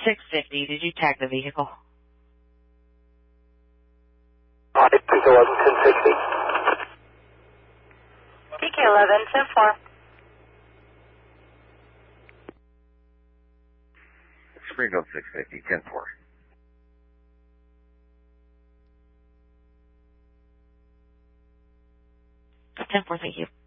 650, did you tag the vehicle? PK 1060. PK 11, 10-4. Springfield 650, 10-4. 10-4, thank you.